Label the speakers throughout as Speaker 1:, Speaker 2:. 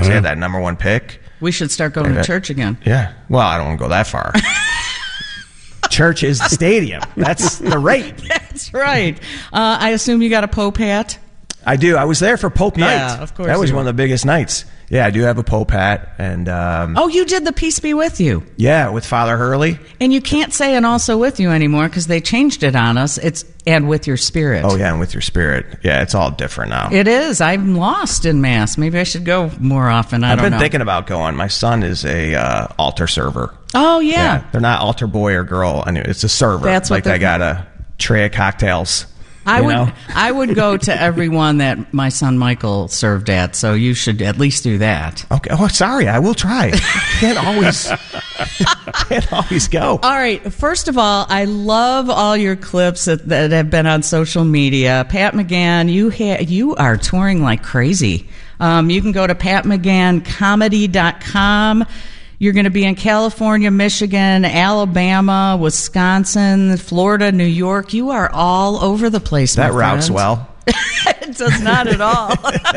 Speaker 1: He had that number one pick.
Speaker 2: We should start going to church again.
Speaker 1: Yeah. Well, I don't want to go that far. Church is the stadium. That's the rate.
Speaker 2: That's right. I assume you got a Pope hat?
Speaker 1: I do. I was there for Pope Night.
Speaker 2: Yeah, of course.
Speaker 1: That was one of the biggest nights. Yeah, I do have a Pope hat. And
Speaker 2: you did the Peace Be With You.
Speaker 1: Yeah, with Father Hurley.
Speaker 2: And you can't say "and also with you" anymore because they changed it on us. It's "and with your spirit."
Speaker 1: Oh, yeah, and with your spirit. Yeah, it's all different now.
Speaker 2: It is. I'm lost in Mass. Maybe I should go more often.
Speaker 1: I've been thinking about going. My son is a altar server.
Speaker 2: Oh, yeah.
Speaker 1: They're not altar boy or girl. I mean, it's a server.
Speaker 2: That's what
Speaker 1: they got a tray of cocktails.
Speaker 2: I would go to every one that my son Michael served at, so you should at least do that.
Speaker 1: Okay. Oh, sorry. I will try. Can't always go.
Speaker 2: All right. First of all, I love all your clips that have been on social media. Pat McGann, you are touring like crazy. You can go to patmcganncomedy.com. You're going to be in California, Michigan, Alabama, Wisconsin, Florida, New York. You are all over the place,
Speaker 1: That
Speaker 2: my
Speaker 1: routes
Speaker 2: friend.
Speaker 1: well.
Speaker 2: It does not at all.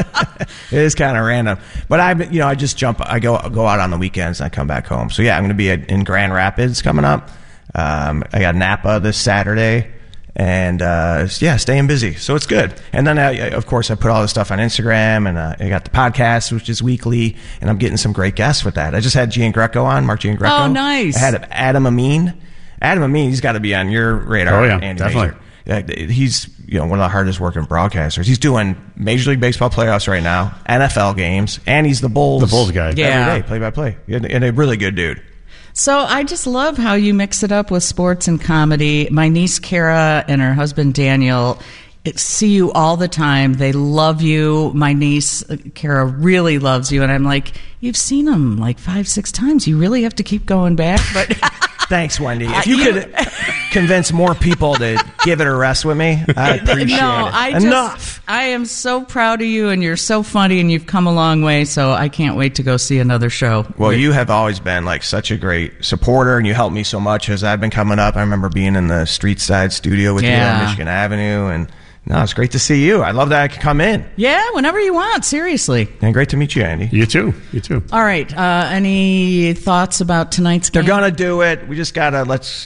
Speaker 1: It is kind of random. But I just jump. I go out on the weekends and I come back home. So, yeah, I'm going to be in Grand Rapids coming up. I got Napa this Saturday. And, staying busy. So it's good. And then, of course, I put all this stuff on Instagram, and I got the podcast, which is weekly, and I'm getting some great guests with that. I just had Giangreco on, Mark Giangreco.
Speaker 2: Oh, nice.
Speaker 1: I had Adam Amin. Adam Amin, he's got to be on your radar.
Speaker 3: Oh, yeah,
Speaker 1: Andy
Speaker 3: definitely.
Speaker 1: Major. He's one of the hardest working broadcasters. He's doing Major League Baseball playoffs right now, NFL games, and he's the Bulls
Speaker 3: guy.
Speaker 2: Yeah.
Speaker 1: every day, play-by-play. And a really good dude.
Speaker 2: So I just love how you mix it up with sports and comedy. My niece Kara and her husband Daniel see you all the time. They love you. My niece Kara really loves you. And I'm like, you've seen them like 5-6 times. You really have to keep going back. But
Speaker 1: Thanks, Wendy. If you could convince more people to give it a rest with me, I'd appreciate it. Enough.
Speaker 2: I am so proud of you, and you're so funny, and you've come a long way, so I can't wait to go see another show.
Speaker 1: Well, you have always been like such a great supporter, and you helped me so much as I've been coming up. I remember being in the Street Side studio with you on Michigan Avenue, and no, it's great to see you. I love that I could come in.
Speaker 2: Yeah, whenever you want, seriously.
Speaker 1: And great to meet you, Andy.
Speaker 3: You too.
Speaker 2: All right. Any thoughts about tonight's game?
Speaker 1: They're going to do it. We just got to,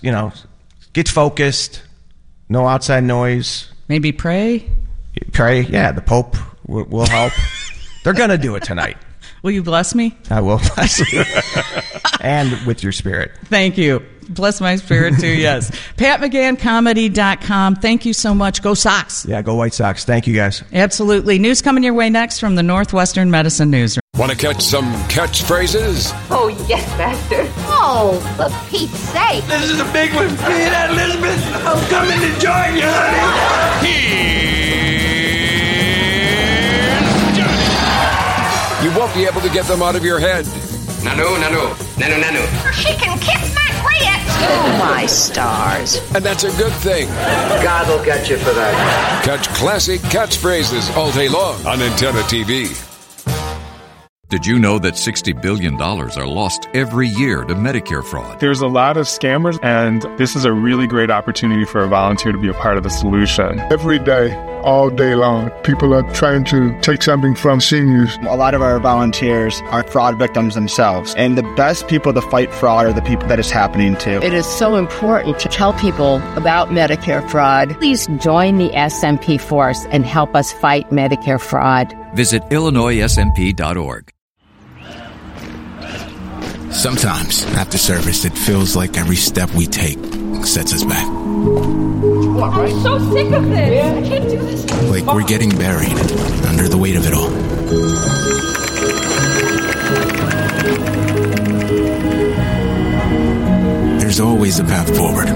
Speaker 1: get focused. No outside noise.
Speaker 2: Maybe pray?
Speaker 1: Pray. Yeah, the Pope will help. They're going to do it tonight.
Speaker 2: Will you bless me?
Speaker 1: I will bless you. And with your spirit.
Speaker 2: Thank you. Bless my spirit too, yes. PatMcGannComedy.com. Thank you so much. Go Sox.
Speaker 1: Yeah, go White Sox. Thank you, guys.
Speaker 2: Absolutely. News coming your way next from the Northwestern Medicine Newsroom.
Speaker 4: Want to catch some catchphrases?
Speaker 5: Oh, yes, Master. Oh, for Pete's sake.
Speaker 6: This is a big one. Hey, that Elizabeth, I'm coming to join you, honey.
Speaker 4: Here's Johnny. You won't be able to get them out of your head.
Speaker 6: Nanu.
Speaker 5: She can kiss my grits. Oh, my stars.
Speaker 4: And that's a good thing.
Speaker 6: God will get you for that.
Speaker 4: Catch classic catchphrases all day long on Antenna TV.
Speaker 7: Did you know that $60 billion are lost every year to Medicare fraud?
Speaker 8: There's a lot of scammers, and this is a really great opportunity for a volunteer to be a part of the solution.
Speaker 9: Every day, all day long, people are trying to take something from seniors.
Speaker 10: A lot of our volunteers are fraud victims themselves, and the best people to fight fraud are the people that it's happening to.
Speaker 11: It is so important to tell people about Medicare fraud. Please join the SMP force and help us fight Medicare fraud.
Speaker 7: Visit IllinoisSMP.org.
Speaker 12: Sometimes, after service, it feels like every step we take sets us back.
Speaker 5: I'm so sick of this. I can't do this.
Speaker 12: Like we're getting buried under the weight of it all. There's always a path forward.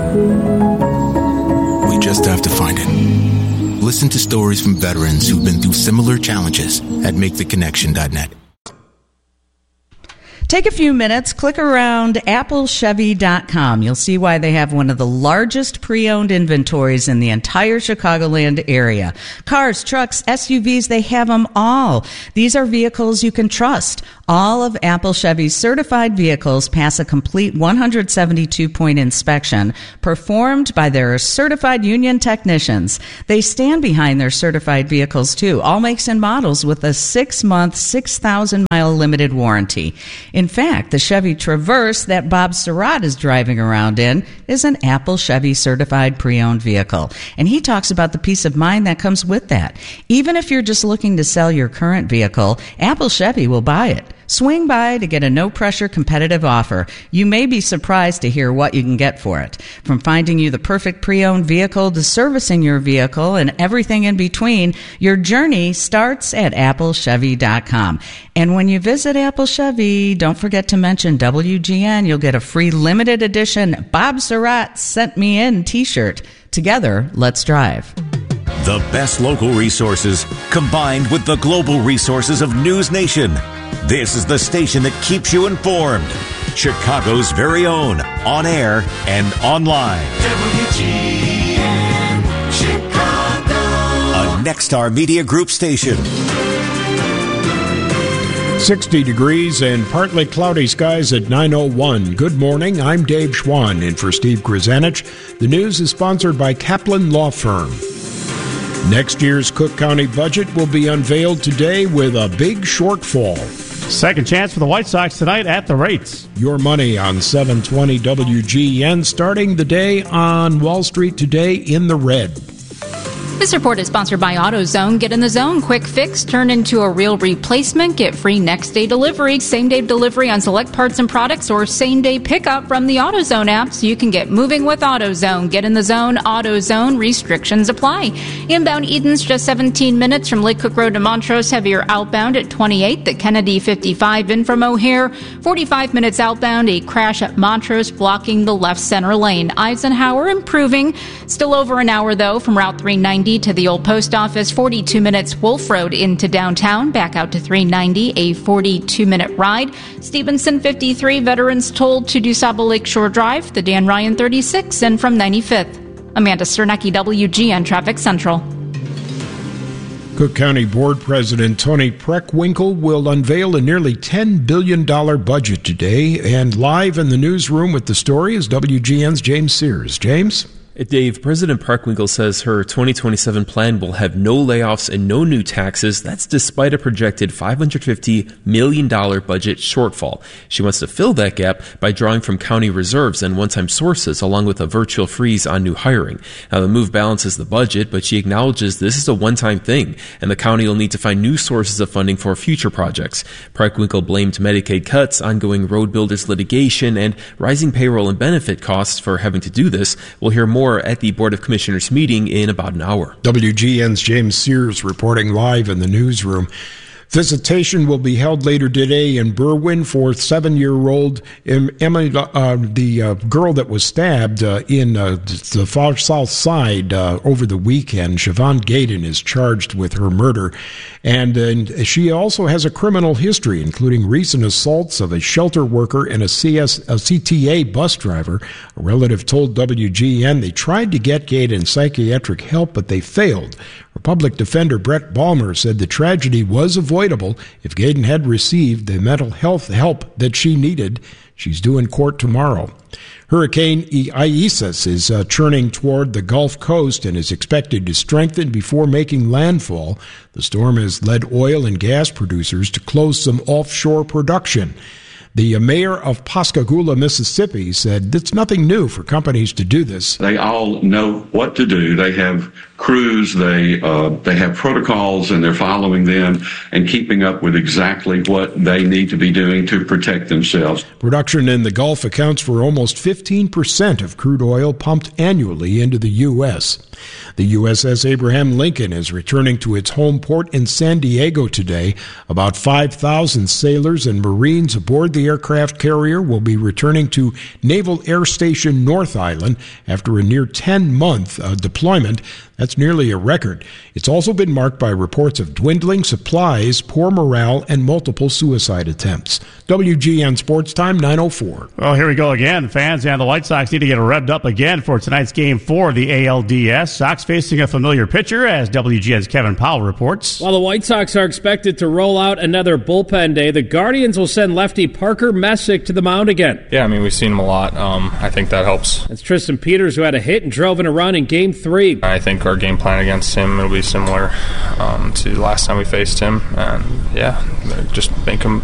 Speaker 12: We just have to find it. Listen to stories from veterans who've been through similar challenges at MakeTheConnection.net.
Speaker 2: Take a few minutes, click around applechevy.com. You'll see why they have one of the largest pre-owned inventories in the entire Chicagoland area. Cars, trucks, SUVs, they have them all. These are vehicles you can trust. All of Apple Chevy's certified vehicles pass a complete 172-point inspection performed by their certified union technicians. They stand behind their certified vehicles, too, all makes and models with a 6-month, 6,000-mile limited warranty. In fact, the Chevy Traverse that Bob Surratt is driving around in is an Apple Chevy certified pre-owned vehicle. And he talks about the peace of mind that comes with that. Even if you're just looking to sell your current vehicle, Apple Chevy will buy it. Swing by to get a no-pressure competitive offer. You may be surprised to hear what you can get for it. From finding you the perfect pre-owned vehicle to servicing your vehicle and everything in between, your journey starts at applechevy.com. And when you visit Apple Chevy, don't forget to mention WGN. You'll get a free limited edition Bob Surratt Sent Me In t-shirt. Together, let's drive.
Speaker 3: The best local resources combined with the global resources of News Nation. This is the station that keeps you informed. Chicago's very own, on air and online.
Speaker 6: WGN Chicago.
Speaker 3: A Nexstar Media Group station.
Speaker 13: 60 degrees and partly cloudy skies at 9:01. Good morning. I'm Dave Schwann in for Steve Grzanich. The news is sponsored by Kaplan Law Firm. Next year's Cook County budget will be unveiled today with a big shortfall.
Speaker 14: Second chance for the White Sox tonight at the Rates.
Speaker 13: Your money on 720 WGN, starting the day on Wall Street today in the red.
Speaker 15: This report is sponsored by AutoZone. Get in the zone. Quick fix, turn into a real replacement. Get free next-day delivery, same-day delivery on select parts and products, or same-day pickup from the AutoZone app so you can get moving with AutoZone. Get in the zone. AutoZone. Restrictions apply. Inbound Eden's just 17 minutes from Lake Cook Road to Montrose. Heavier outbound at 28th at Kennedy 55 in from O'Hare. 45 minutes outbound. A crash at Montrose blocking the left center lane. Eisenhower improving. Still over an hour, though, from Route 390 to the old post office. 42 minutes Wolf Road into downtown, back out to 390, a 42-minute ride. Stevenson 53, veterans told to DuSable Lakeshore Drive, the Dan Ryan 36, and from 95th. Amanda Sternecki, WGN Traffic Central.
Speaker 13: Cook County Board President Tony Preckwinkle will unveil a nearly $10 billion budget today, and live in the newsroom with the story is WGN's James Sears. James?
Speaker 16: Dave, President Preckwinkle says her 2027 plan will have no layoffs and no new taxes. That's despite a projected $550 million budget shortfall. She wants to fill that gap by drawing from county reserves and one-time sources, along with a virtual freeze on new hiring. Now, the move balances the budget, but she acknowledges this is a one-time thing, and the county will need to find new sources of funding for future projects. Preckwinkle blamed Medicaid cuts, ongoing road builders litigation, and rising payroll and benefit costs for having to do this. We'll hear more at the Board of Commissioners meeting in about an hour.
Speaker 13: WGN's James Sears reporting live in the newsroom. Visitation will be held later today in Berwyn for 7-year-old Emily, the girl that was stabbed in the far south side over the weekend. Siobhan Gaydon is charged with her murder, and she also has a criminal history, including recent assaults of a shelter worker and a CTA bus driver. A relative told WGN they tried to get Gaydon psychiatric help, but they failed. Public Defender Brett Balmer said the tragedy was avoidable if Gaydon had received the mental health help that she needed. She's due in court tomorrow. Hurricane Isaias is churning toward the Gulf Coast and is expected to strengthen before making landfall. The storm has led oil and gas producers to close some offshore production. The mayor of Pascagoula, Mississippi, said it's nothing new for companies to do this.
Speaker 17: They all know what to do. They have crews, they have protocols, and they're following them and keeping up with exactly what they need to be doing to protect themselves.
Speaker 13: Production in the Gulf accounts for almost 15% of crude oil pumped annually into the U.S. The USS Abraham Lincoln is returning to its home port in San Diego today. About 5,000 sailors and Marines aboard the aircraft carrier will be returning to Naval Air Station North Island after a near 10-month deployment. That's That's nearly a record. It's also been marked by reports of dwindling supplies, poor morale, and multiple suicide attempts. WGN Sports Time, 9:04.
Speaker 14: Well, here we go again. Fans and the White Sox need to get revved up again for tonight's Game 4 of the ALDS. Sox facing a familiar pitcher, as WGN's Kevin Powell reports.
Speaker 18: While the White Sox are expected to roll out another bullpen day, the Guardians will send lefty Parker Messick to the mound again.
Speaker 19: Yeah, I mean, we've seen him a lot. I think that helps.
Speaker 18: That's Tristan Peters, who had a hit and drove in a run in Game 3.
Speaker 19: I think our game plan against him will be similar to the last time we faced him. And, yeah, just make him